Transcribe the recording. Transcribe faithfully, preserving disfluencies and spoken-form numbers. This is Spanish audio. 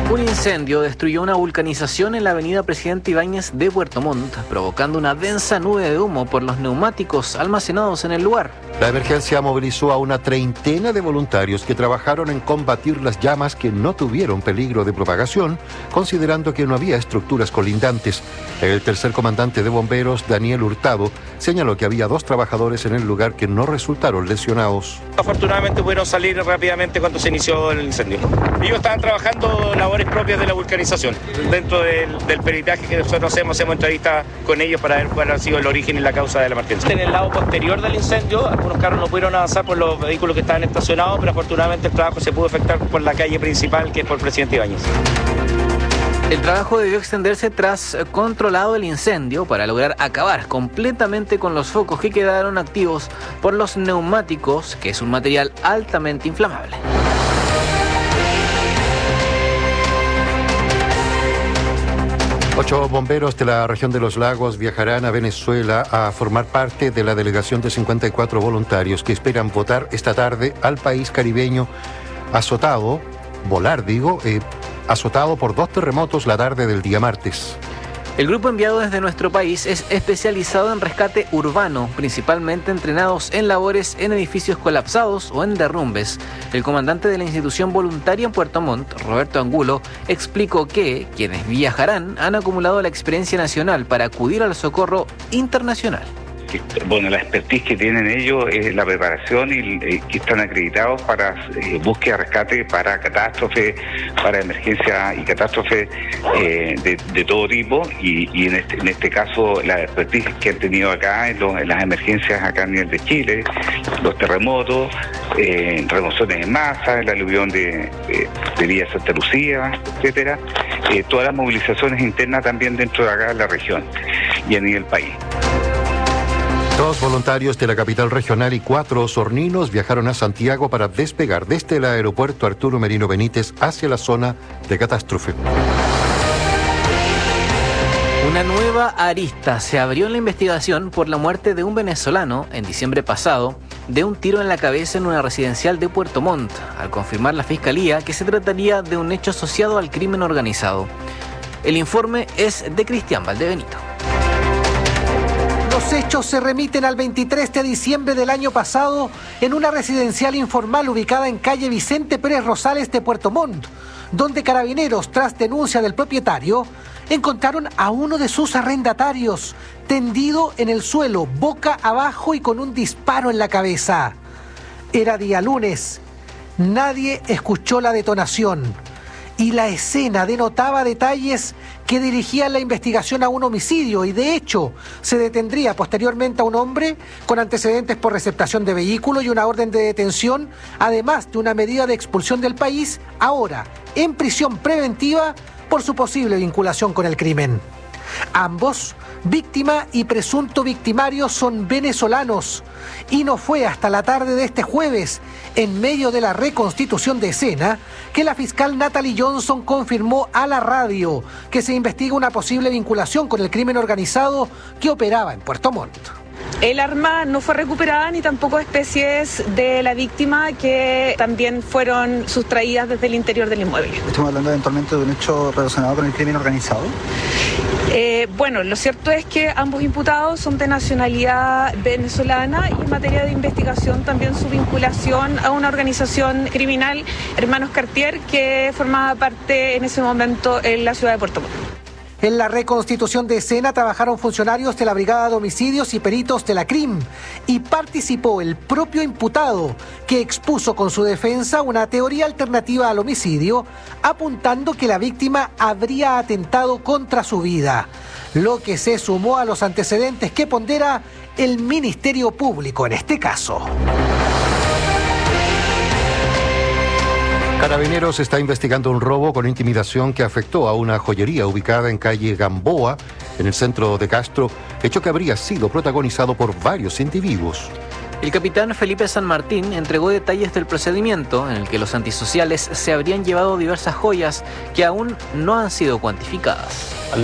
Un incendio destruyó una vulcanización en la avenida Presidente Ibáñez de Puerto Montt, provocando una densa nube de humo por los neumáticos almacenados en el lugar. La emergencia movilizó a una treintena de voluntarios que trabajaron en combatir las llamas que no tuvieron peligro de propagación, considerando que no había estructuras colindantes. El tercer comandante de bomberos, Daniel Hurtado, señaló que había dos trabajadores en el lugar que no resultaron lesionados. Afortunadamente pudieron salir rápidamente cuando se inició el incendio. Ellos estaban trabajando labores propias de la vulcanización. Dentro del, del peritaje que nosotros hacemos, hacemos entrevistas con ellos para ver cuál ha sido el origen y la causa de la emergencia. En el lado posterior del incendio, algunos carros no pudieron avanzar por los vehículos que estaban estacionados, pero afortunadamente el trabajo se pudo efectuar por la calle principal, que es por Presidente Ibáñez. El trabajo debió extenderse tras controlado el incendio para lograr acabar completamente con los focos que quedaron activos por los neumáticos, que es un material altamente inflamable. Ocho bomberos de la región de los lagos viajarán a Venezuela a formar parte de la delegación de cincuenta y cuatro voluntarios que esperan votar esta tarde al país caribeño azotado, volar digo, eh, azotado por dos terremotos la tarde del día martes. El grupo enviado desde nuestro país es especializado en rescate urbano, principalmente entrenados en labores en edificios colapsados o en derrumbes. El comandante de la institución voluntaria en Puerto Montt, Roberto Angulo, explicó que quienes viajarán han acumulado la experiencia nacional para acudir al socorro internacional. Bueno, la expertise que tienen ellos es la preparación y eh, que están acreditados para eh, búsqueda, rescate, para catástrofes, para emergencias y catástrofes eh, de, de todo tipo y, y en, este, en este caso la expertise que han tenido acá en, los, en las emergencias acá a nivel de Chile, los terremotos, eh, remociones en masa, el aluvión de, de, de Villa Santa Lucía, etcétera, eh, todas las movilizaciones internas también dentro de acá de la región y a nivel país. Dos voluntarios de la capital regional y cuatro osorninos viajaron a Santiago para despegar desde el aeropuerto Arturo Merino Benítez hacia la zona de catástrofe. Una nueva arista se abrió en la investigación por la muerte de un venezolano en diciembre pasado de un tiro en la cabeza en una residencial de Puerto Montt, al confirmar la fiscalía que se trataría de un hecho asociado al crimen organizado. El informe es de Cristian Valdebenito. Los hechos se remiten al veintitrés de diciembre del año pasado en una residencial informal ubicada en calle Vicente Pérez Rosales de Puerto Montt, donde carabineros, tras denuncia del propietario, encontraron a uno de sus arrendatarios tendido en el suelo, boca abajo y con un disparo en la cabeza. Era día lunes. Nadie escuchó la detonación y la escena denotaba detalles que dirigían la investigación a un homicidio y de hecho se detendría posteriormente a un hombre con antecedentes por receptación de vehículo y una orden de detención, además de una medida de expulsión del país, ahora en prisión preventiva por su posible vinculación con el crimen. Ambos, víctima y presunto victimario, son venezolanos y no fue hasta la tarde de este jueves, en medio de la reconstitución de escena, que la fiscal Natalie Johnson confirmó a la radio que se investiga una posible vinculación con el crimen organizado que operaba en Puerto Montt. El arma no fue recuperada ni tampoco especies de la víctima que también fueron sustraídas desde el interior del inmueble. ¿Estamos hablando eventualmente de un hecho relacionado con el crimen organizado? Eh, bueno, lo cierto es que ambos imputados son de nacionalidad venezolana y en materia de investigación también su vinculación a una organización criminal, Hermanos Cartier, que formaba parte en ese momento en la ciudad de Puerto Montt. En la reconstitución de escena trabajaron funcionarios de la Brigada de Homicidios y peritos de la C R I M y participó el propio imputado, que expuso con su defensa una teoría alternativa al homicidio, apuntando que la víctima habría atentado contra su vida, lo que se sumó a los antecedentes que pondera el Ministerio Público en este caso. Carabineros está investigando un robo con intimidación que afectó a una joyería ubicada en calle Gamboa, en el centro de Castro, hecho que habría sido protagonizado por varios individuos. El capitán Felipe San Martín entregó detalles del procedimiento en el que los antisociales se habrían llevado diversas joyas que aún no han sido cuantificadas.